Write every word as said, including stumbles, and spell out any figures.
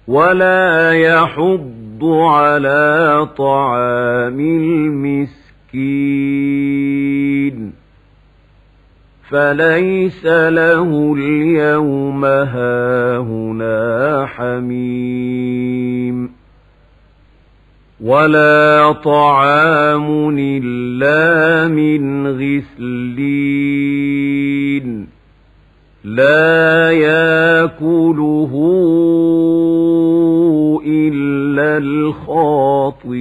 ولا يحض على طعام المسكين فليس له اليوم هاهنا حميم ولا طعام إلا من غسلين لا يأكله إلا الخاطئون